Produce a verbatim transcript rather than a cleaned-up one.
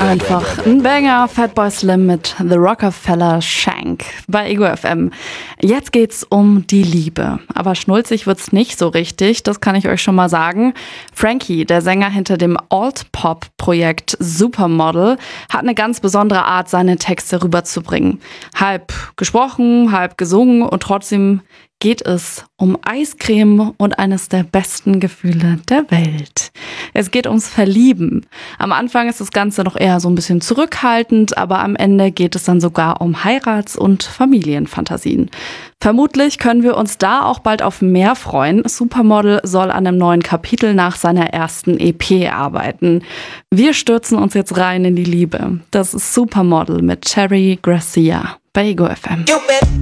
Einfach ein Banger, Fatboy Slim mit The Rockefeller Shank bei Ego F M. Jetzt geht's um die Liebe. Aber schnulzig wird's nicht so richtig, das kann ich euch schon mal sagen. Frankie, der Sänger hinter dem Alt-Pop-Projekt Supermodel, hat eine ganz besondere Art, seine Texte rüberzubringen. Halb gesprochen, halb gesungen und trotzdem geht es um Eiscreme und eines der besten Gefühle der Welt. Es geht ums Verlieben. Am Anfang ist das Ganze noch eher so ein bisschen zurückhaltend, aber am Ende geht es dann sogar um Heirats- und Familienfantasien. Vermutlich können wir uns da auch bald auf mehr freuen. Supermodel soll an einem neuen Kapitel nach seiner ersten E P arbeiten. Wir stürzen uns jetzt rein in die Liebe. Das ist Supermodel mit Cherry Garcia bei Ego F M.